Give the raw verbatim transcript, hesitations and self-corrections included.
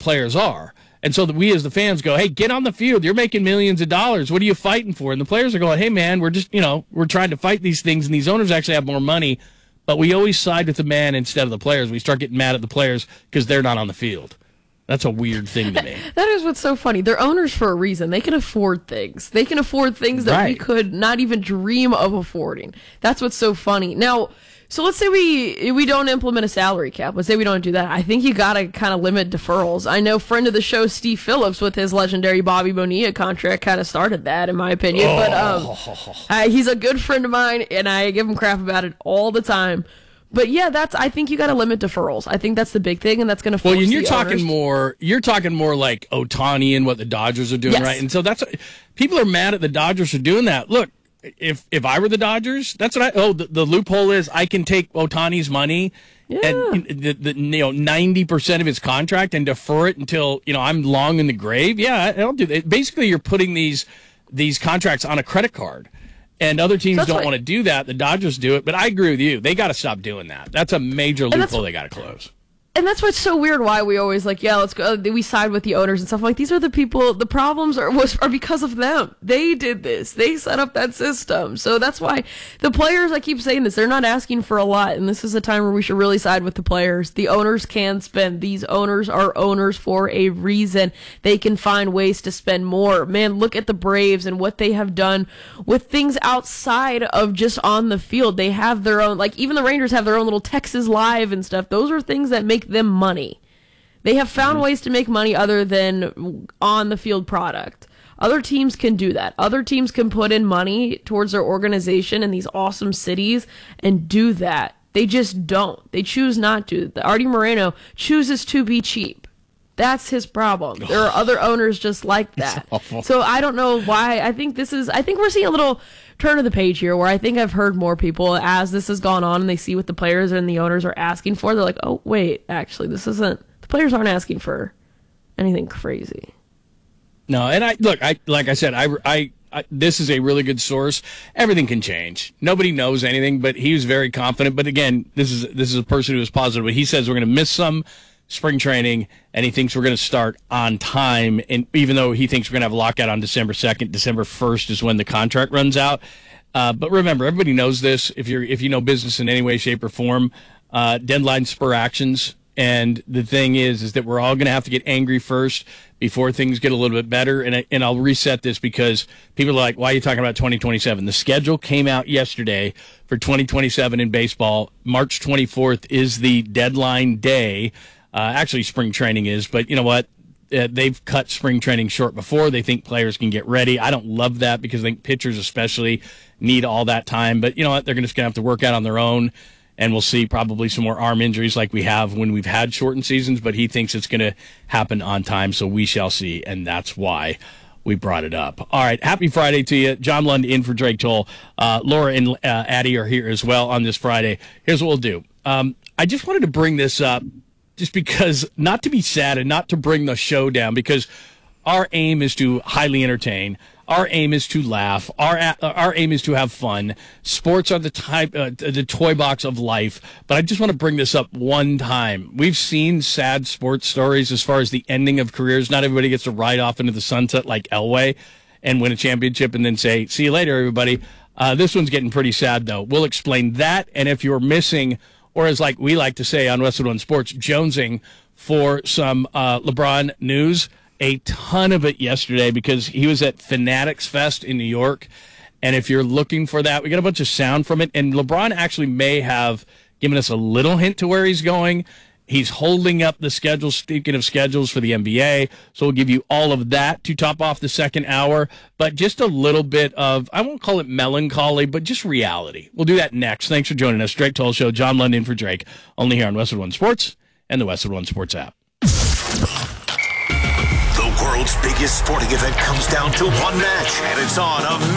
players are. And so that we as the fans go, hey, get on the field. You're making millions of dollars. What are you fighting for? And the players are going, hey, man, we're just, you know, we're trying to fight these things, and these owners actually have more money. But we always side with the man instead of the players. We start getting mad at the players because they're not on the field. That's a weird thing to me. That is what's so funny. They're owners for a reason. They can afford things. They can afford things that Right. we could not even dream of affording. That's what's so funny. Now, so let's say we we don't implement a salary cap. Let's say we don't do that. I think you got to kind of limit deferrals. I know friend of the show, Steve Phillips, with his legendary Bobby Bonilla contract, kind of started that, in my opinion. Oh. But um, uh, he's a good friend of mine, and I give him crap about it all the time. But yeah, that's. I think you got to limit deferrals. I think that's the big thing, and that's going to force Well, and you're the talking owners. more. You're talking more like Ohtani and what the Dodgers are doing, Yes. right? And so that's people are mad at the Dodgers for doing that. Look, if if I were the Dodgers, that's what I. Oh, the, the loophole is I can take Ohtani's money Yeah. and the, the you know ninety percent of his contract and defer it until you know I'm long in the grave. Yeah, I'll do that. Basically, you're putting these these contracts on a credit card. And other teams That's don't right. want to do that. The Dodgers do it, but I agree with you. They got to stop doing that. That's a major that's- loophole they got to close. And that's what's so weird. Why we always like, yeah, let's go. We side with the owners and stuff. Like, these are the people. The problems are was are because of them. They did this. They set up that system. So that's why the players. I keep saying this. They're not asking for a lot, and this is a time where we should really side with the players. The owners can spend. These owners are owners for a reason. They can find ways to spend more. Man, look at the Braves and what they have done with things outside of just on the field. They have their own. Like, even the Rangers have their own little Texas Live and stuff. Those are things that make them money. They have found mm-hmm. ways to make money other than on the field product. Other teams can do that. Other teams can put in money towards their organization in these awesome cities and do that. They just don't. They choose not to. Artie Moreno chooses to be cheap. That's his problem. There are other owners just like that. So I don't know why. I think this is, I think we're seeing a little turn of the page here where I think I've heard more people as this has gone on and they see what the players and the owners are asking for. They're like, oh, wait, actually, this isn't, the players aren't asking for anything crazy. No, and I look, I like I said, I, I, I this is a really good source. Everything can change. Nobody knows anything, but he was very confident. But again, this is this is a person who is positive. But he says we're going to miss some spring training, and he thinks we're going to start on time. And even though he thinks we're going to have a lockout on December second, December first is when the contract runs out. Uh, but remember, everybody knows this. If you're if you know business in any way, shape, or form, uh, deadlines spur actions. And the thing is, is that we're all going to have to get angry first before things get a little bit better. And I, and I'll reset this because people are like, why are you talking about twenty twenty-seven? The schedule came out yesterday for twenty twenty-seven in baseball. March twenty-fourth is the deadline day. Uh, actually, spring training is, but you know what? Uh, they've cut spring training short before. They think players can get ready. I don't love that because I think pitchers especially need all that time. But you know what? They're just going to have to work out on their own. And we'll see probably some more arm injuries like we have when we've had shortened seasons. But he thinks it's going to happen on time, so we shall see. And that's why we brought it up. All right, happy Friday to you. John Lund in for Drake Toll. Uh, Laura and uh, Addie are here as well on this Friday. Here's what we'll do. Um, I just wanted to bring this up just because, not to be sad and not to bring the show down, because our aim is to highly entertain. Our aim is to laugh. Our our aim is to have fun. Sports are the type, uh, the toy box of life. But I just want to bring this up one time. We've seen sad sports stories as far as the ending of careers. Not everybody gets to ride off into the sunset like Elway and win a championship and then say, see you later, everybody. Uh, this one's getting pretty sad, though. We'll explain that. And if you're missing, or as like we like to say on Westwood One Sports, jonesing for some uh, LeBron news, a ton of it yesterday because he was at Fanatics Fest in New York. And if you're looking for that, we got a bunch of sound from it. And LeBron actually may have given us a little hint to where he's going. He's holding up the schedule, speaking of schedules for the N B A. So we'll give you all of that to top off the second hour. But just a little bit of, I won't call it melancholy, but just reality. We'll do that next. Thanks for joining us. Drake Toll Show, John Lund in for Drake, only here on Westwood One Sports and the Westwood One Sports app. The world's biggest sporting event comes down to one match, and it's on a